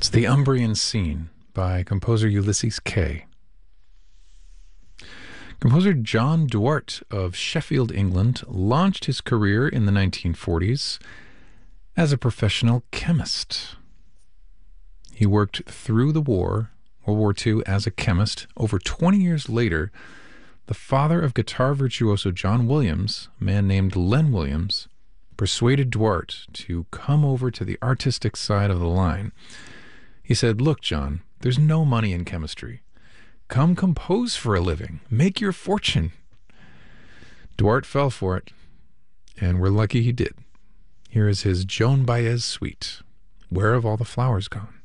It's The Umbrian Scene by composer Ulysses Kay. Composer John Duarte of Sheffield, England, launched his career in the 1940s as a professional chemist. He worked through the war, World War II, as a chemist. Over 20 years later, the father of guitar virtuoso John Williams, a man named Len Williams, persuaded Duarte to come over to the artistic side of the line. He said, "Look, John, there's no money in chemistry. Come compose for a living. Make your fortune." Duarte fell for it, and we're lucky he did. Here is his Joan Baez suite, Where Have All the Flowers Gone?